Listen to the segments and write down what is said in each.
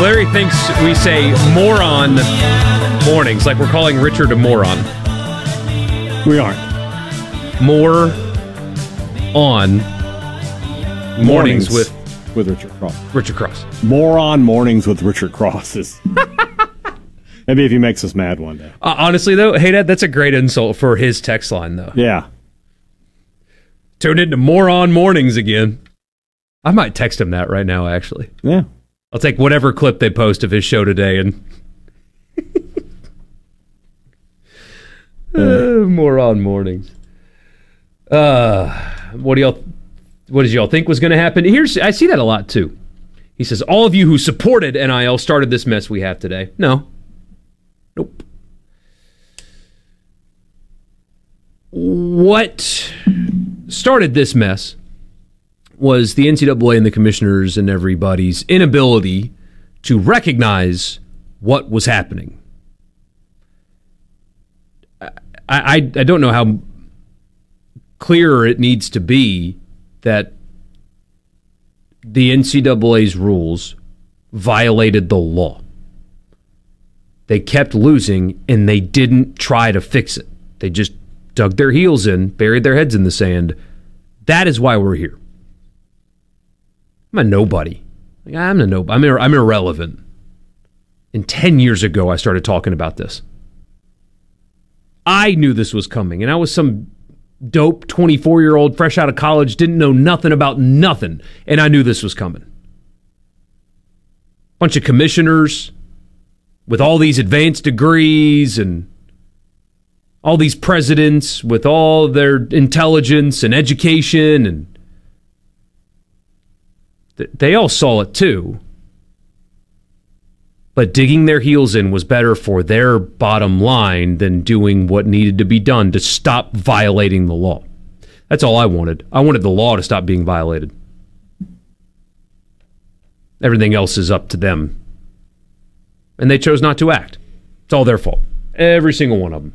Larry thinks we say moron mornings, like we're calling Richard a moron. We aren't. More on mornings with Richard Cross. Richard Cross. Moron mornings with Richard Cross is... Maybe if he makes us mad one day. Honestly, though, hey, Dad, that's a great insult for his text line, though. Yeah. Tune into moron mornings again. I might text him that right now, actually. Yeah. I'll take whatever clip they post of his show today and... moron mornings. What did y'all think was going to happen? I see that a lot, too. He says, all of you who supported NIL started this mess we have today. No. Nope. What started this mess was the NCAA and the commissioners and everybody's inability to recognize what was happening. I don't know how clear it needs to be that the NCAA's rules violated the law. They kept losing, and they didn't try to fix it. They just dug their heels in, buried their heads in the sand. That is why we're here. I'm a nobody. I'm irrelevant. And 10 years ago, I started talking about this. I knew this was coming, and I was some dope 24-year-old fresh out of college, didn't know nothing about nothing, and I knew this was coming. Bunch of commissioners with all these advanced degrees and all these presidents with all their intelligence and education, and they all saw it too. But digging their heels in was better for their bottom line than doing what needed to be done to stop violating the law. That's all I wanted. I wanted the law to stop being violated. Everything else is up to them. And they chose not to act. It's all their fault. Every single one of them.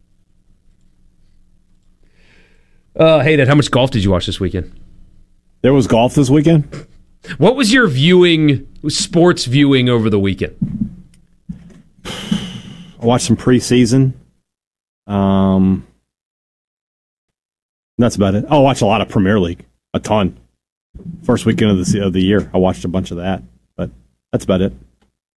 Hey, Dad, how much golf did you watch this weekend? There was golf this weekend? What was your sports viewing over the weekend? I watched some preseason. That's about it. I watched a lot of Premier League. A ton. First weekend of the year, I watched a bunch of that. But that's about it.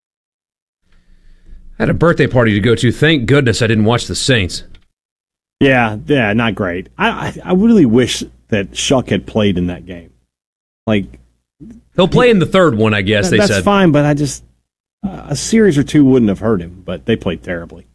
I had a birthday party to go to. Thank goodness I didn't watch the Saints. Yeah, not great. I really wish that Shuck had played in that game. Like... He'll play in the third one, I guess, they said. That's fine, but I just... a series or two wouldn't have hurt him, but they played terribly.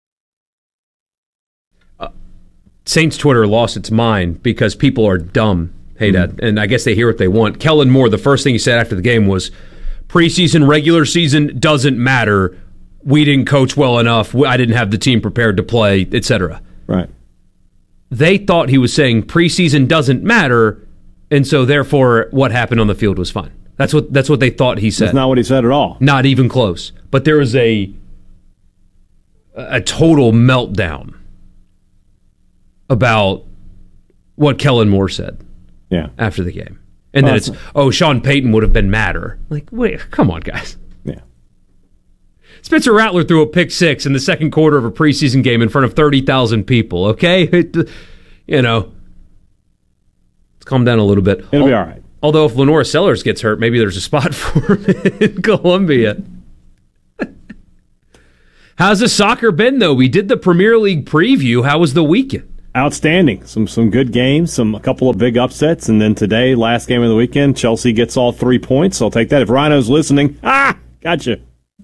Saints Twitter lost its mind because people are dumb, hey, Dad, and I guess they hear what they want. Kellen Moore, the first thing he said after the game was, preseason, regular season doesn't matter. We didn't coach well enough. I didn't have the team prepared to play, etc. Right. They thought he was saying preseason doesn't matter, and so therefore what happened on the field was fine. That's what they thought he said. That's not what he said at all. Not even close. But there was a total meltdown about what Kellen Moore said after the game. And then Sean Payton would have been madder. Like, wait, come on, guys. Yeah. Spencer Rattler threw a pick six in the second quarter of a preseason game in front of 30,000 people, okay? Let's calm down a little bit. It'll be all right. Although if Lenora Sellers gets hurt, maybe there's a spot for him in Columbia. How's the soccer been, though? We did the Premier League preview. How was the weekend? Outstanding. Some good games, a couple of big upsets, and then today, last game of the weekend, Chelsea gets all 3 points. I'll take that. If Rhino's listening, gotcha.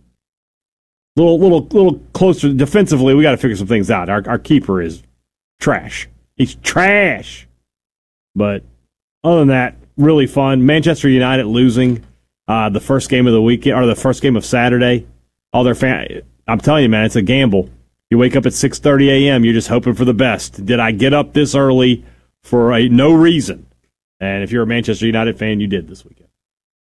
Little closer defensively. We got to figure some things out. Our keeper is trash. He's trash. But other than that, really fun. Manchester United losing the first game of the weekend or the first game of Saturday. All their I'm telling you, man, it's a gamble. You wake up at 6:30 a.m. You're just hoping for the best. Did I get up this early for no reason? And if you're a Manchester United fan, you did this weekend.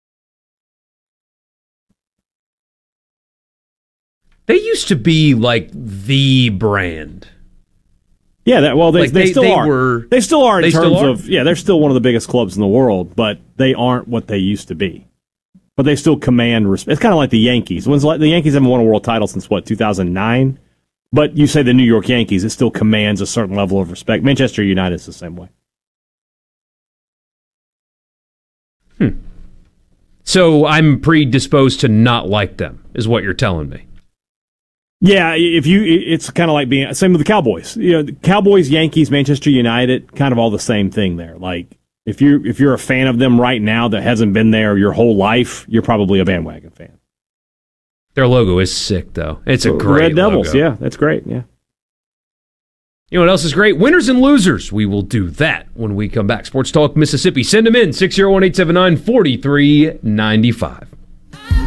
They used to be like the brand. Yeah, they still are. They still are in terms of they're still one of the biggest clubs in the world, but they aren't what they used to be. but they still command respect. It's kind of like the Yankees. The Yankees haven't won a world title since, 2009? But you say the New York Yankees, it still commands a certain level of respect. Manchester United is the same way. So I'm predisposed to not like them, is what you're telling me. Yeah, it's kind of like being same with the Cowboys. The Cowboys, Yankees, Manchester United, kind of all the same thing there. Like if you're a fan of them right now that hasn't been there your whole life, you're probably a bandwagon fan. Their logo is sick, though. It's a great Red Devils, logo. yeah, that's great, yeah. You know what else is great? Winners and losers. We will do that when we come back. Sports Talk Mississippi. Send them in, 601-879-4395.